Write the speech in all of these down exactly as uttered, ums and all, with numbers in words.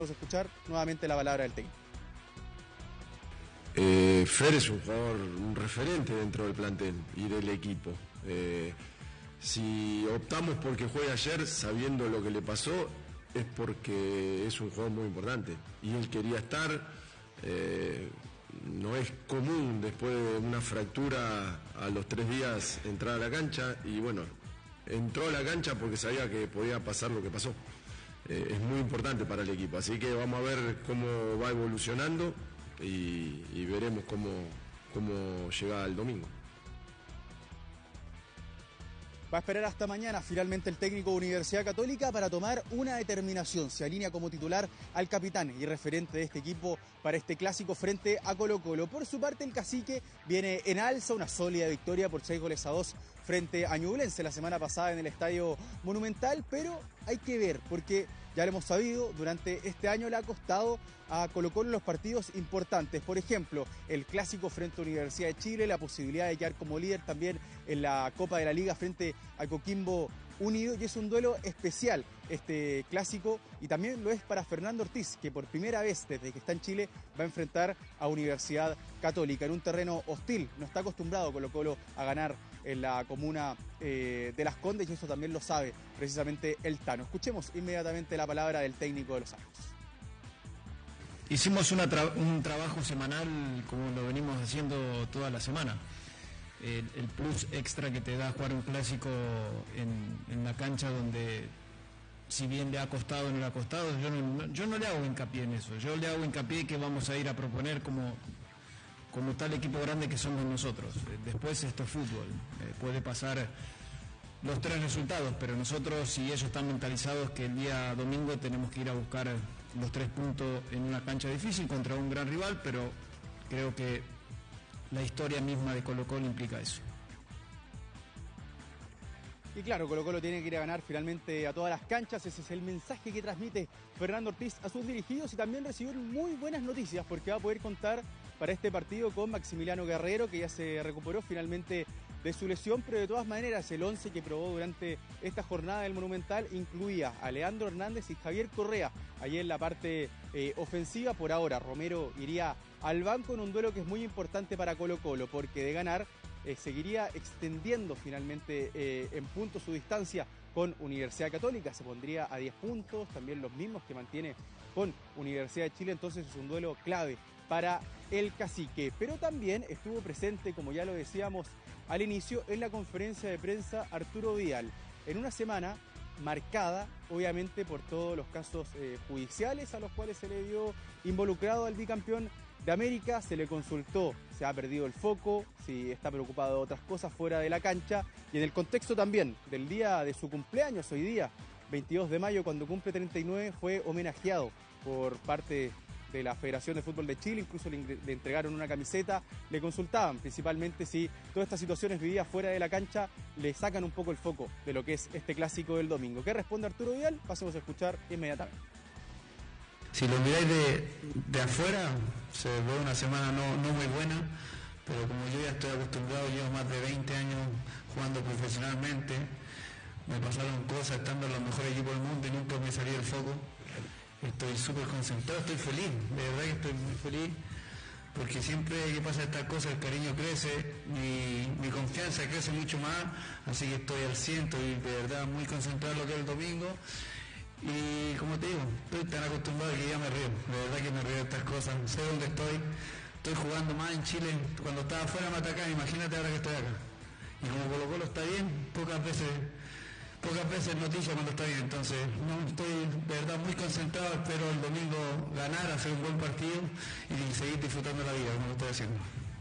Vamos a escuchar nuevamente la palabra del técnico. Eh, Fer es un jugador, un referente dentro del plantel y del equipo. Eh, si optamos porque juegue ayer sabiendo lo que le pasó, es porque es un jugador muy importante y él quería estar. Eh, no es común después de una fractura a los tres días entrar a la cancha y bueno, entró a la cancha porque sabía que podía pasar lo que pasó. Eh, es muy importante para el equipo, así que vamos a ver cómo va evolucionando y, y veremos cómo, cómo llega el domingo. Va a esperar hasta mañana finalmente el técnico de Universidad Católica para tomar una determinación. Se alinea como titular al capitán y referente de este equipo para este clásico frente a Colo-Colo. Por su parte, el Cacique viene en alza, una sólida victoria por seis goles a dos frente a Ñublense la semana pasada en el Estadio Monumental, pero hay que ver, porque ya lo hemos sabido, durante este año le ha costado a Colo-Colo los partidos importantes. Por ejemplo, el clásico frente a Universidad de Chile, la posibilidad de quedar como líder también en la Copa de la Liga frente a Coquimbo Unido, y es un duelo especial este clásico, y también lo es para Fernando Ortiz, que por primera vez desde que está en Chile va a enfrentar a Universidad Católica en un terreno hostil. No está acostumbrado Colo-Colo a ganar en la comuna eh, de Las Condes, y eso también lo sabe precisamente el Tano. Escuchemos inmediatamente la palabra del técnico de los Santos. Hicimos una tra un trabajo semanal como lo venimos haciendo toda la semana. El, el plus extra que te da jugar un clásico en, en la cancha donde, si bien le ha costado o no le ha costado, yo no, yo no le hago hincapié en eso. Yo le hago hincapié que vamos a ir a proponer como, como tal equipo grande que somos nosotros. Después esto es fútbol, eh, puede pasar los tres resultados, pero nosotros, si ellos están mentalizados que el día domingo tenemos que ir a buscar los tres puntos en una cancha difícil contra un gran rival, pero creo que la historia misma de Colo-Colo implica eso. Y claro, Colo-Colo tiene que ir a ganar finalmente a todas las canchas. Ese es el mensaje que transmite Fernando Ortiz a sus dirigidos, y también recibir muy buenas noticias porque va a poder contar para este partido con Maximiliano Guerrero, que ya se recuperó finalmente de su lesión, pero de todas maneras el once que probó durante esta jornada del Monumental incluía a Leandro Hernández y Javier Correa allí en la parte eh, ofensiva. Por ahora Romero iría al banco en un duelo que es muy importante para Colo-Colo, porque de ganar eh, seguiría extendiendo finalmente eh, en puntos su distancia con Universidad Católica, se pondría a diez puntos, también los mismos que mantiene con Universidad de Chile. Entonces es un duelo clave para el Cacique, pero también estuvo presente, como ya lo decíamos al inicio, en la conferencia de prensa Arturo Vidal, en una semana marcada obviamente por todos los casos eh, judiciales a los cuales se le vio involucrado al bicampeón de América. Se le consultó, se ha perdido el foco, si está preocupado de otras cosas fuera de la cancha, y en el contexto también del día de su cumpleaños, hoy día veintidós de mayo, cuando cumple treinta y nueve, fue homenajeado por parte de la Federación de Fútbol de Chile, incluso le, le entregaron una camiseta. Le consultaban principalmente si todas estas situaciones vividas fuera de la cancha le sacan un poco el foco de lo que es este clásico del domingo. ¿Qué responde Arturo Vidal? Pasemos a escuchar inmediatamente. Si lo miráis de, de afuera, se ve una semana no, no muy buena, pero como yo ya estoy acostumbrado, llevo más de veinte años jugando profesionalmente, me pasaron cosas estando en los mejores equipos del mundo y nunca me salí del foco. Estoy súper concentrado, estoy feliz, de verdad que estoy muy feliz, porque siempre que pasa estas cosas el cariño crece, mi, mi confianza crece mucho más, así que estoy al ciento y de verdad muy concentrado en lo que es el domingo. Y como te digo, estoy tan acostumbrado que ya me río, de verdad que me río de estas cosas, sé dónde estoy, estoy jugando más en Chile, cuando estaba fuera me atacaban, imagínate ahora que estoy acá. Y como Colo-Colo está bien, pocas veces... Pocas veces noticia cuando está bien, entonces no estoy de verdad muy concentrado, espero el domingo ganar, hacer un buen partido y seguir disfrutando la vida como lo estoy haciendo.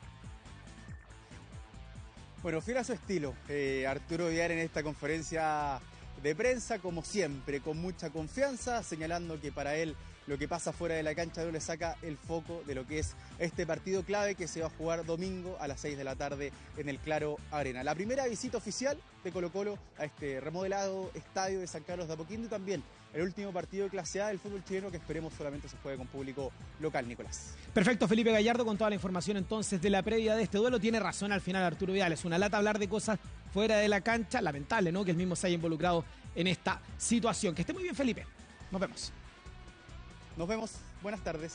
Bueno, fiel a su estilo, eh, Arturo Vidal en esta conferencia de prensa, como siempre, con mucha confianza, señalando que para él lo que pasa fuera de la cancha no le saca el foco de lo que es este partido clave que se va a jugar domingo a las seis de la tarde en el Claro Arena. La primera visita oficial de Colo-Colo a este remodelado estadio de San Carlos de Apoquindo, y también el último partido de clase A del fútbol chileno que esperemos solamente se juegue con público local, Nicolás. Perfecto, Felipe Gallardo, con toda la información entonces de la previa de este duelo. Tiene razón al final Arturo Vidal, es una lata hablar de cosas fuera de la cancha, lamentable, ¿no?, que el mismo se haya involucrado en esta situación. Que esté muy bien, Felipe, nos vemos. Nos vemos, buenas tardes.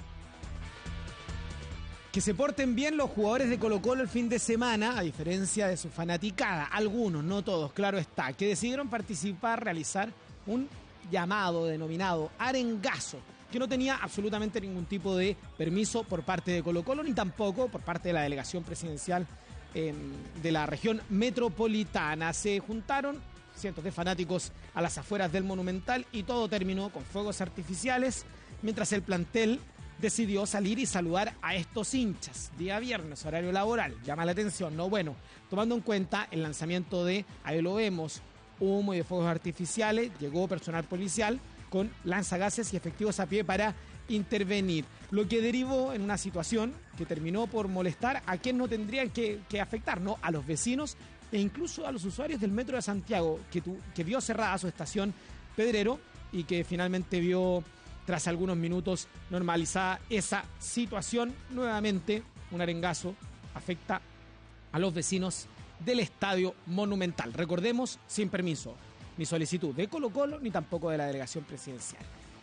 Que se porten bien los jugadores de Colo-Colo el fin de semana, a diferencia de su fanaticada, algunos, no todos, claro está, que decidieron participar, realizar un llamado denominado arengazo, que no tenía absolutamente ningún tipo de permiso por parte de Colo-Colo, ni tampoco por parte de la delegación presidencial eh, de la región metropolitana. Se juntaron cientos de fanáticos a las afueras del Monumental y todo terminó con fuegos artificiales, mientras el plantel decidió salir y saludar a estos hinchas. Día viernes, horario laboral, llama la atención, ¿no? Bueno, tomando en cuenta el lanzamiento de, ahí lo vemos, humo y de fuegos artificiales, llegó personal policial con lanzagases y efectivos a pie para intervenir, lo que derivó en una situación que terminó por molestar a quien no tendrían que, que afectar, ¿no? A los vecinos e incluso a los usuarios del Metro de Santiago, que, tu, que vio cerrada su estación Pedrero y que finalmente vio, tras algunos minutos, normalizada esa situación. Nuevamente, un arengazo afecta a los vecinos del Estadio Monumental. Recordemos, sin permiso, ni solicitud de Colo-Colo, ni tampoco de la delegación presidencial.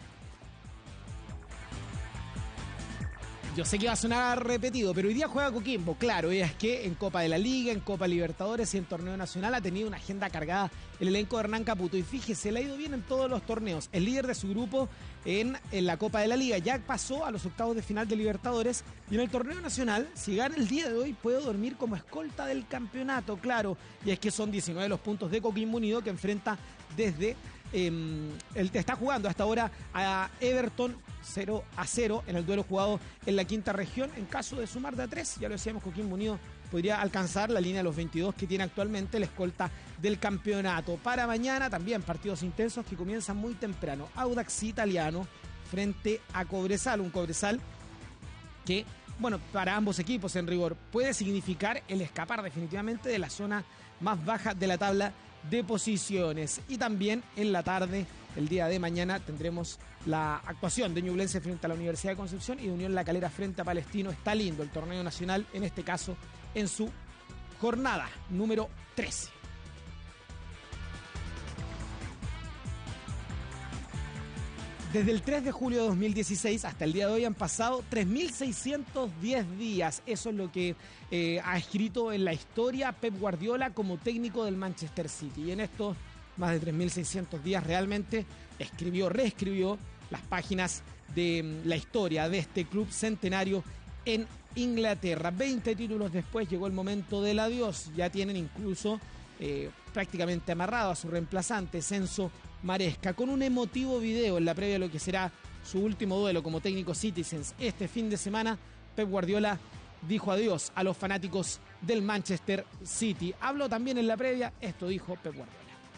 Yo sé que va a sonar repetido, pero hoy día juega Coquimbo. Claro, y es que en Copa de la Liga, en Copa Libertadores y en Torneo Nacional ha tenido una agenda cargada el elenco de Hernán Caputo. Y fíjese, le ha ido bien en todos los torneos. El líder de su grupo en, en la Copa de la Liga ya pasó a los octavos de final de Libertadores. Y en el Torneo Nacional, si gana el día de hoy, puede dormir como escolta del campeonato, claro. Y es que son diecinueve los puntos de Coquimbo Unido que enfrenta desde... Eh, él está jugando hasta ahora a Everton cero a cero en el duelo jugado en la quinta región. En caso de sumar de a tres, ya lo decíamos, Coquimbo Unido podría alcanzar la línea de los veintidós que tiene actualmente la escolta del campeonato. Para mañana también partidos intensos que comienzan muy temprano. Audax Italiano frente a Cobresal, un Cobresal que, bueno, para ambos equipos en rigor puede significar el escapar definitivamente de la zona más baja de la tabla de posiciones. Y también en la tarde, el día de mañana, tendremos la actuación de Ñublense frente a la Universidad de Concepción y de Unión La Calera frente a Palestino. Está lindo el torneo nacional, en este caso en su jornada número trece. Desde el tres de julio de dos mil dieciséis hasta el día de hoy han pasado tres mil seiscientos diez días. Eso es lo que eh, ha escrito en la historia Pep Guardiola como técnico del Manchester City. Y en estos más de tres mil seiscientos días realmente escribió, reescribió las páginas de um, la historia de este club centenario en Inglaterra. veinte títulos después llegó el momento del adiós. Ya tienen incluso eh, prácticamente amarrado a su reemplazante, Censo Maresca, con un emotivo video en la previa a lo que será su último duelo como técnico Citizens este fin de semana. Pep Guardiola dijo adiós a los fanáticos del Manchester City. Habló también en la previa, esto dijo Pep Guardiola.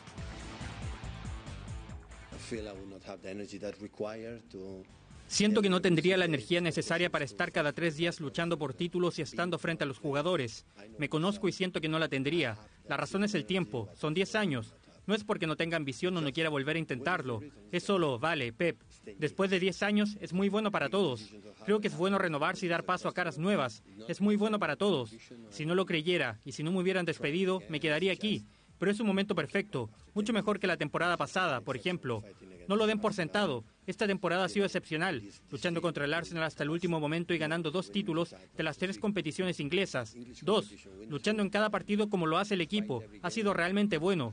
Siento que no tendría la energía necesaria para estar cada tres días luchando por títulos y estando frente a los jugadores. Me conozco y siento que no la tendría. La razón es el tiempo, son diez años. No es porque no tenga ambición o no quiera volver a intentarlo. Es solo, vale, Pep, después de diez años es muy bueno para todos. Creo que es bueno renovarse y dar paso a caras nuevas. Es muy bueno para todos. Si no lo creyera y si no me hubieran despedido, me quedaría aquí. Pero es un momento perfecto, mucho mejor que la temporada pasada, por ejemplo. No lo den por sentado. Esta temporada ha sido excepcional, luchando contra el Arsenal hasta el último momento y ganando dos títulos de las tres competiciones inglesas. Dos, luchando en cada partido como lo hace el equipo. Ha sido realmente bueno.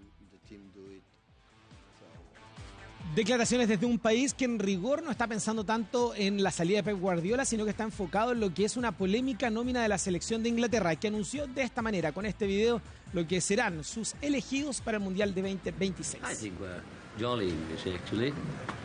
Declaraciones desde un país que en rigor no está pensando tanto en la salida de Pep Guardiola, sino que está enfocado en lo que es una polémica nómina de la selección de Inglaterra, que anunció de esta manera, con este video, lo que serán sus elegidos para el Mundial de veinte veintiséis. I think we're jolly English, actually.